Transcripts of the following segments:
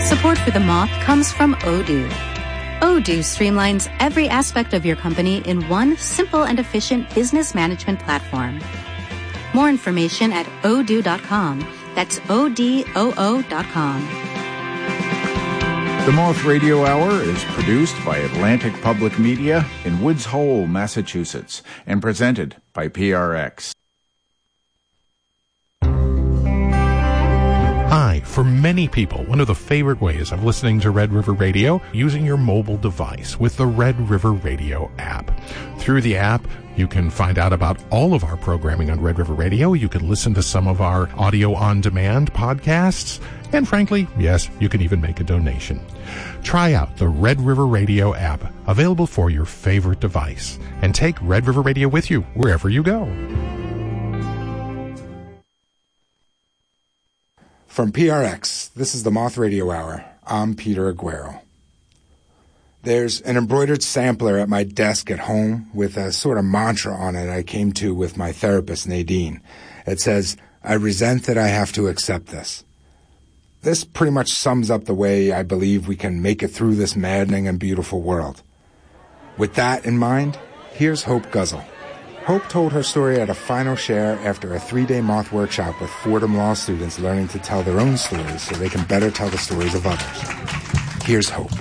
Support for The Moth comes from Odoo. Odoo streamlines every aspect of your company in one simple and efficient business management platform. More information at odoo.com. That's ODOO.com. The Moth Radio Hour is produced by Atlantic Public Media in Woods Hole, Massachusetts, and presented by PRX. Hi, for many people, one of the favorite ways of listening to Red River Radio, using your mobile device with the Red River Radio app. Through the app, you can find out about all of our programming on Red River Radio. You can listen to some of our audio-on-demand podcasts. And frankly, yes, you can even make a donation. Try out the Red River Radio app, available for your favorite device. And take Red River Radio with you wherever you go. From PRX, this is the Moth Radio Hour. I'm Peter Aguero. There's an embroidered sampler at my desk at home with a sort of mantra on it I came to with my therapist, Nadine. It says, "I resent that I have to accept this." This pretty much sums up the way I believe we can make it through this maddening and beautiful world. With that in mind, here's Hope Guzzle. Hope told her story at a final share after a 3-day Moth workshop with Fordham Law students learning to tell their own stories so they can better tell the stories of others. Here's Hope.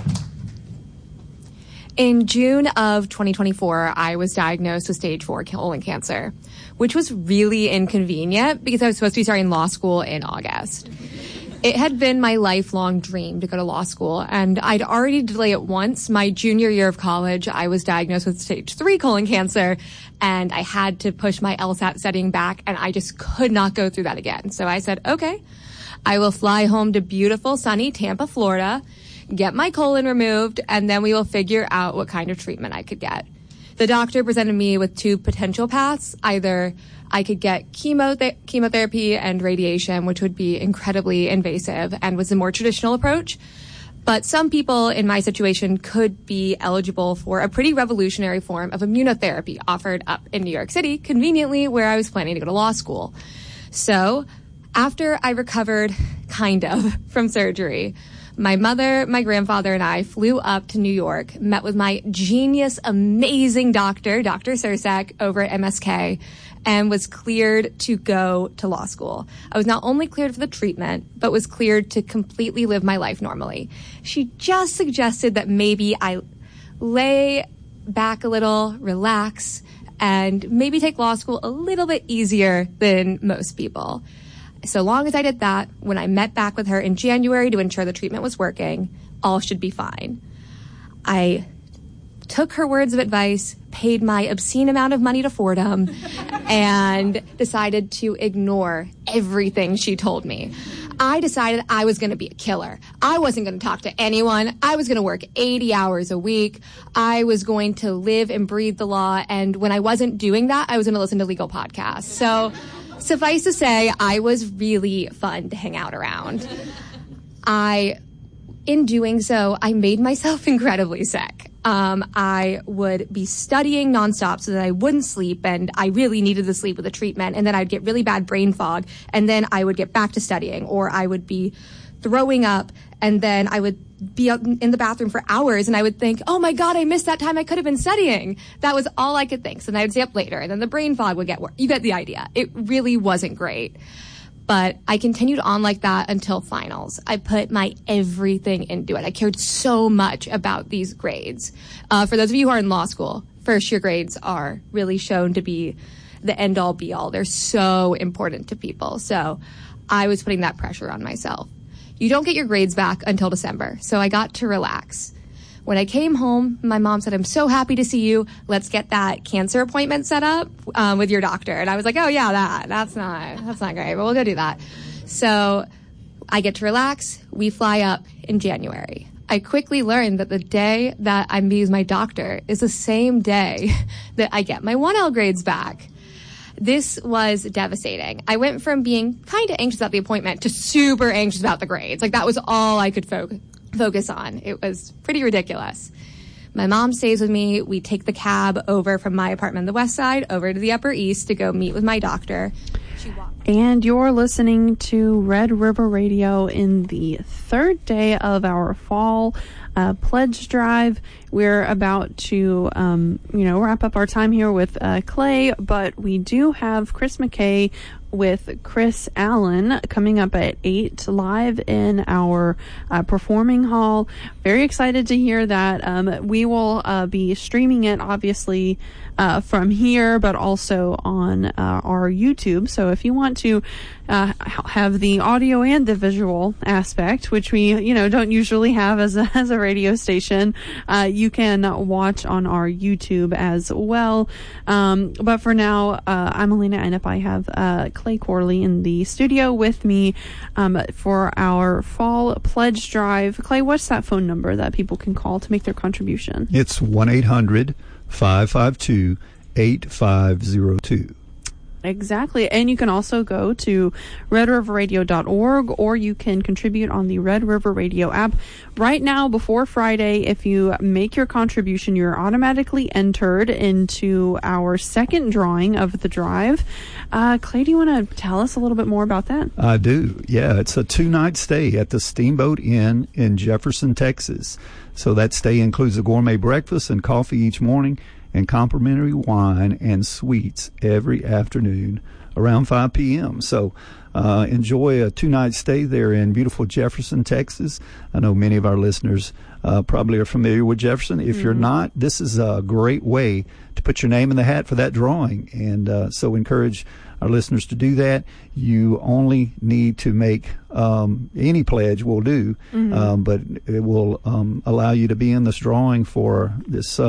In June of 2024, I was diagnosed with stage 4 colon cancer, which was really inconvenient because I was supposed to be starting law school in August. It had been my lifelong dream to go to law school, and I'd already delayed it once. My junior year of college, I was diagnosed with stage 3 colon cancer, and I had to push my LSAT studying back, and I just could not go through that again. So I said, okay, I will fly home to beautiful, sunny Tampa, Florida, get my colon removed, and then we will figure out what kind of treatment I could get. The doctor presented me with 2 potential paths. Either I could get chemotherapy and radiation, which would be incredibly invasive and was a more traditional approach. But some people in my situation could be eligible for a pretty revolutionary form of immunotherapy offered up in New York City, conveniently where I was planning to go to law school. So after I recovered, kind of, from surgery, my mother, my grandfather, and I flew up to New York, met with my genius, amazing doctor, Dr. Sursek, over at MSK, and was cleared to go to law school. I was not only cleared for the treatment, but was cleared to completely live my life normally. She just suggested that maybe I lay back a little, relax, and maybe take law school a little bit easier than most people. So long as I did that, when I met back with her in January to ensure the treatment was working, all should be fine. I took her words of advice, paid my obscene amount of money to Fordham, and decided to ignore everything she told me. I decided I was going to be a killer. I wasn't going to talk to anyone. I was going to work 80 hours a week. I was going to live and breathe the law. And when I wasn't doing that, I was going to listen to legal podcasts. So suffice to say, I was really fun to hang out around. In doing so, I made myself incredibly sick. I would be studying nonstop so that I wouldn't sleep, and I really needed the sleep with the treatment, and then I'd get really bad brain fog, and then I would get back to studying, or I would be throwing up, and then I would be out in the bathroom for hours, and I would think, oh my God, I missed that time I could have been studying. That was all I could think. So then I would stay up later, and then the brain fog would get worse. You get the idea. It really wasn't great. But I continued on like that until finals. I put my everything into it. I cared so much about these grades. For those of you who are in law school, first year grades are really shown to be the end all be all. They're so important to people. So I was putting that pressure on myself. You don't get your grades back until December. So I got to relax. When I came home, my mom said, I'm so happy to see you. Let's get that cancer appointment set up with your doctor. And I was like, oh, yeah, that's not great, but we'll go do that. So I get to relax. We fly up in January. I quickly learned that the day that I meet with my doctor is the same day that I get my 1L grades back. This was devastating. I went from being kind of anxious about the appointment to super anxious about the grades. Like, that was all I could focus on. It was pretty ridiculous. My mom stays with me. We take the cab over from my apartment on the west side over to the Upper East to go meet with my doctor. She walks. And you're listening to Red River Radio in the third day of our fall pledge drive. We're about to, wrap up our time here with Clay, but we do have Chris McKay with Chris Allen coming up at 8 live in our performing hall. Very excited to hear that. We will be streaming it, obviously, from here, but also on our YouTube. So if you want to have the audio and the visual aspect, which we, don't usually have as a radio station, you can watch on our YouTube as well. But for now, I'm Alina Einep. I have Clay Corley in the studio with me for our fall pledge drive. Clay, what's that phone number that people can call to make their contribution? It's 1-800-552-8502. Exactly. And you can also go to redriverradio.org, or you can contribute on the Red River Radio app. Right now, before Friday, if you make your contribution, you're automatically entered into our second drawing of the drive. Clay, do you want to tell us a little bit more about that? I do. Yeah, it's a 2-night stay at the Steamboat Inn in Jefferson, Texas. So that stay includes a gourmet breakfast and coffee each morning, and complimentary wine and sweets every afternoon around 5 p.m. So enjoy a 2-night stay there in beautiful Jefferson, Texas. I know many of our listeners probably are familiar with Jefferson. If you're not, this is a great way to put your name in the hat for that drawing. And so encourage our listeners to do that. You only need to make any pledge will do, but it will allow you to be in this drawing for this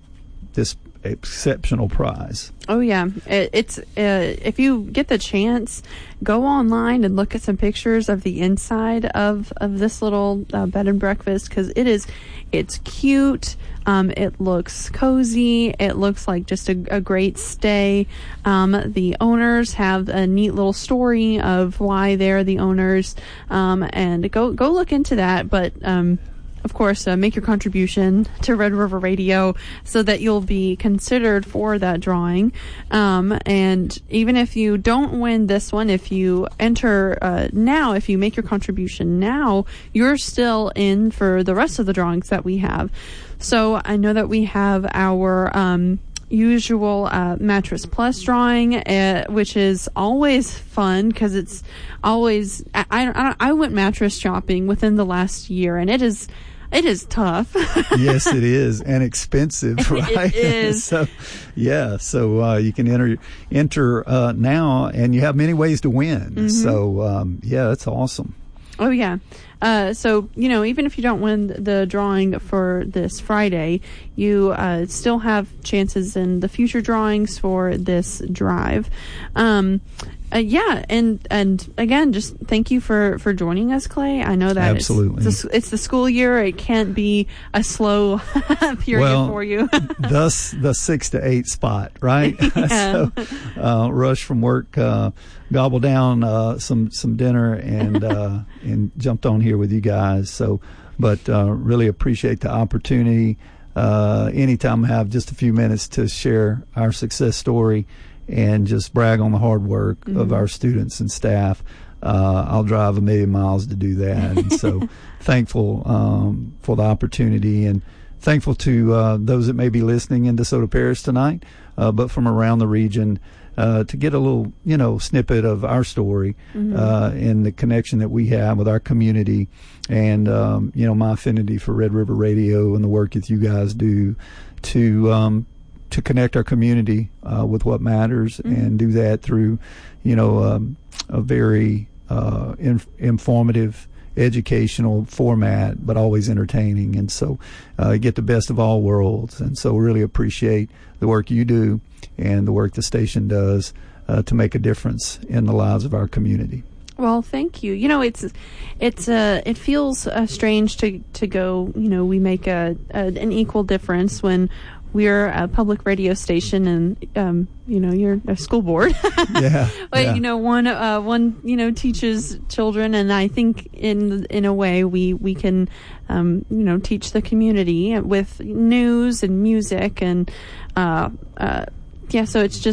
exceptional prize. Oh yeah, it's if you get the chance, go online and look at some pictures of the inside of this little bed and breakfast, because it's cute. It looks cozy. It looks like just a great stay. The owners have a neat little story of why they're the owners, and go look into that. But of course, make your contribution to Red River Radio so that you'll be considered for that drawing. And even if you don't win this one, if you enter now, if you make your contribution now, you're still in for the rest of the drawings that we have. So I know that we have our usual Mattress Plus drawing, which is always fun because it's always. I went mattress shopping within the last year, and it is tough. Yes, it is, and expensive, right? It is. So you can enter now, and you have many ways to win. So that's awesome. Oh yeah. So, even if you don't win the drawing for this Friday, you still have chances in the future drawings for this drive. And again, just thank you for joining us, Clay. I know that absolutely it's the school year. It can't be a slow period for you. Thus the 6 to 8 spot, right? Yeah. So, rush from work, gobble down some dinner, and jumped on here with you guys. So, but really appreciate the opportunity. Anytime I have just a few minutes to share our success story and just brag on the hard work of our students and staff, I'll drive 1,000,000 miles to do that. And so thankful for the opportunity, and thankful to those that may be listening in DeSoto Parish tonight, but from around the region, to get a little, snippet of our story and the connection that we have with our community, and my affinity for Red River Radio and the work that you guys do to connect our community with what matters, and do that through, a very informative, educational format, but always entertaining. And so get the best of all worlds. And so really appreciate the work you do and the work the station does to make a difference in the lives of our community. Well, thank you. It feels strange to go, we make an equal difference when we're a public radio station, and you're a school board. Yeah. But one teaches children, and I think in a way we can teach the community with news and music, and so it's just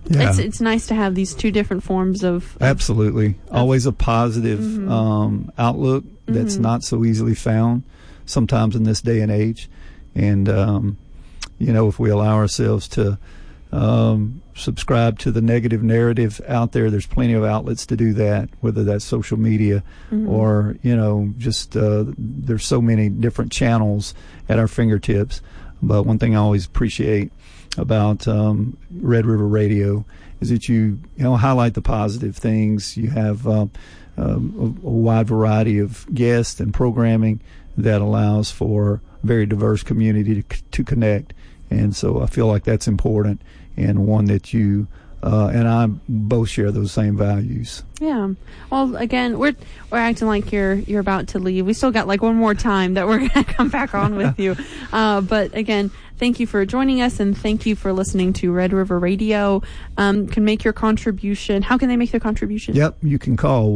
Yeah. It's nice to have these two different forms of... Absolutely. Always a positive outlook that's not so easily found sometimes in this day and age. And, if we allow ourselves to subscribe to the negative narrative out there, there's plenty of outlets to do that, whether that's social media or, just there's so many different channels at our fingertips. But one thing I always appreciate about Red River Radio is that you highlight the positive things. You have a wide variety of guests and programming that allows for a very diverse community to connect. And so I feel like that's important, and one that you and I both share those same values. Yeah. Well, again, we're acting like you're about to leave. We still got like one more time that we're going to come back on with you. But again, thank you for joining us, and thank you for listening to Red River Radio. Can make your contribution. How can they make their contribution? Yep. You can call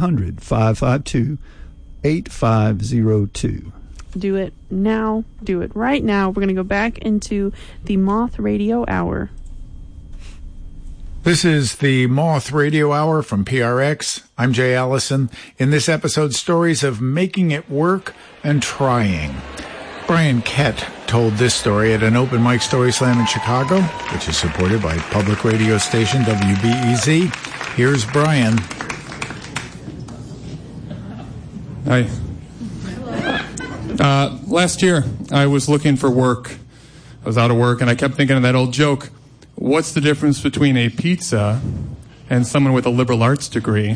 1-800-552-8502. Do it now. Do it right now. We're going to go back into the Moth Radio Hour. This is the Moth Radio Hour from PRX. I'm Jay Allison. In this episode, stories of making it work and trying. Brian Kett told this story at an open mic story slam in Chicago, which is supported by public radio station WBEZ. Here's Brian. Hi. Last year, I was looking for work. I was out of work, and I kept thinking of that old joke. What's the difference between a pizza and someone with a liberal arts degree?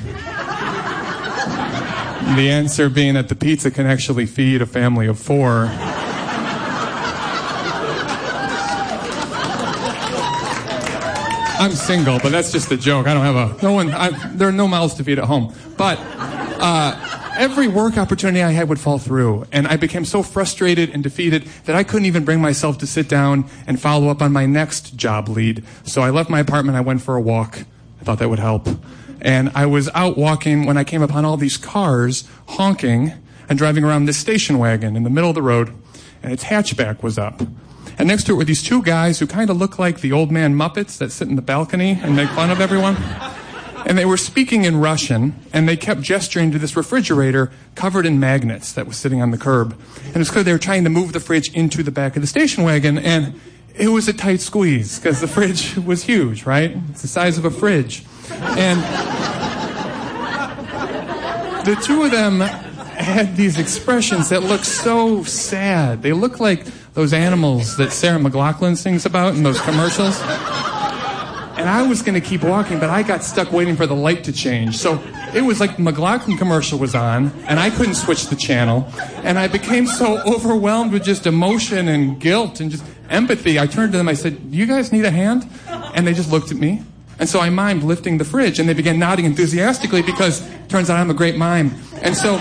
The answer being that the pizza can actually feed a family of 4. I'm single, but that's just a joke. I don't have there are no mouths to feed at home. But every work opportunity I had would fall through, and I became so frustrated and defeated that I couldn't even bring myself to sit down and follow up on my next job lead. So I left my apartment, I went for a walk. I thought that would help. And I was out walking when I came upon all these cars honking and driving around this station wagon in the middle of the road, and its hatchback was up. And next to it were these 2 guys who kind of look like the old man Muppets that sit in the balcony and make fun of everyone. And they were speaking in Russian, and they kept gesturing to this refrigerator covered in magnets that was sitting on the curb. And it was clear they were trying to move the fridge into the back of the station wagon, and it was a tight squeeze, because the fridge was huge, right? It's the size of a fridge. And the 2 of them had these expressions that looked so sad. They looked like those animals that Sarah McLachlan sings about in those commercials. And I was going to keep walking, but I got stuck waiting for the light to change. So it was like the McLachlan commercial was on, and I couldn't switch the channel. And I became so overwhelmed with just emotion and guilt and just empathy. I turned to them, I said, "Do you guys need a hand?" And they just looked at me. And so I mimed lifting the fridge, and they began nodding enthusiastically because it turns out I'm a great mime. And so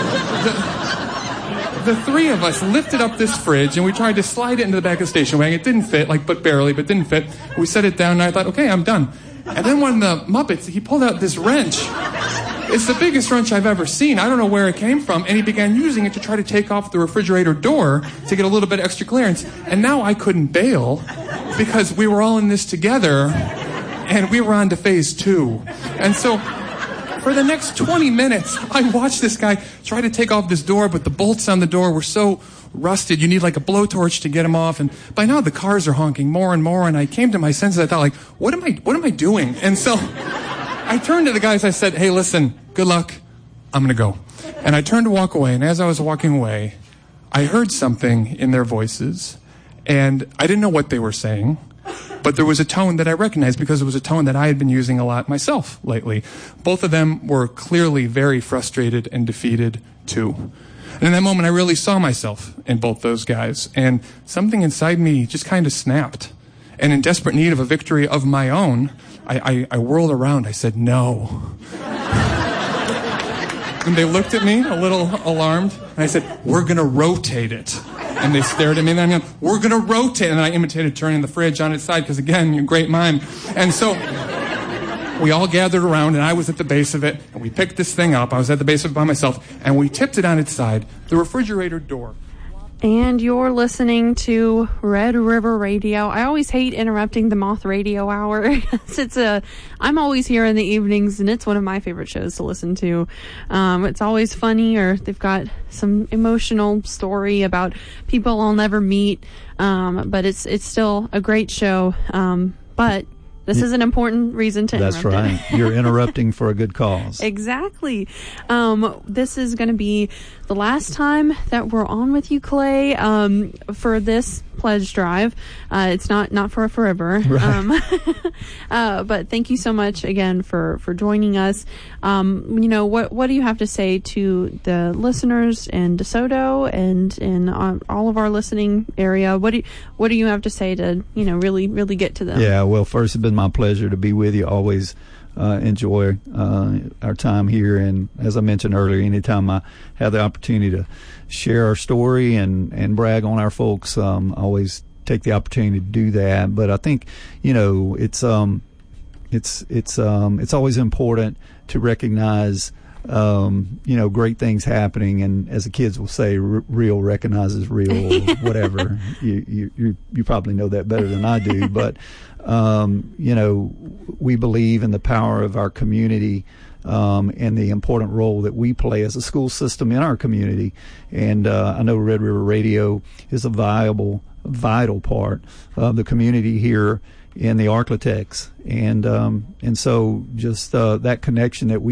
the 3 of us lifted up this fridge, and we tried to slide it into the back of the station wagon. It didn't fit, but barely, but didn't fit. We set it down, and I thought, okay, I'm done. And then one of the Muppets, he pulled out this wrench. It's the biggest wrench I've ever seen. I don't know where it came from. And he began using it to try to take off the refrigerator door to get a little bit extra clearance. And now I couldn't bail because we were all in this together, and we were on to phase 2. And so for the next 20 minutes, I watched this guy try to take off this door, but the bolts on the door were so rusted. You need like a blowtorch to get them off. And by now the cars are honking more and more. And I came to my senses. I thought, like, what am I doing? And so I turned to the guys. I said, "Hey, listen, good luck. I'm going to go." And I turned to walk away. And as I was walking away, I heard something in their voices. And I didn't know what they were saying. But there was a tone that I recognized because it was a tone that I had been using a lot myself lately. Both of them were clearly very frustrated and defeated, too. And in that moment, I really saw myself in both those guys. And something inside me just kind of snapped. And in desperate need of a victory of my own, I whirled around. I said, "No." And they looked at me a little alarmed. And I said, "We're going to rotate it." And they stared at me, and I'm like, "We're going to rotate." And I imitated turning the fridge on its side, because, again, you're a great mime. And so we all gathered around, and I was at the base of it, and we picked this thing up. I was at the base of it by myself, and we tipped it on its side. The refrigerator door. And you're listening to Red River Radio. I always hate interrupting the Moth Radio Hour. I'm always here in the evenings, and it's one of my favorite shows to listen to. It's always funny, or they've got some emotional story about people I'll never meet. But it's still a great show. But this is an important reason to interrupt. That's right. You're interrupting for a good cause. Exactly. This is going to be the last time that we're on with you, Clay, for this pledge drive. It's not for forever. Right. But thank you so much again for joining us. What do you have to say to the listeners in DeSoto and in all of our listening area? What do you have to say to, really, really get to them? Yeah, well, first, it's been my pleasure to be with you. Always enjoy our time here. And as I mentioned earlier, anytime I have the opportunity to share our story and brag on our folks, I always take the opportunity to do that. But I think, it's always important to recognize great things happening, and as the kids will say, real recognizes real, or whatever. You probably know that better than I do, but we believe in the power of our community, and the important role that we play as a school system in our community. And I know Red River Radio is a vital part of the community here in the Arklatex, and so just that connection that we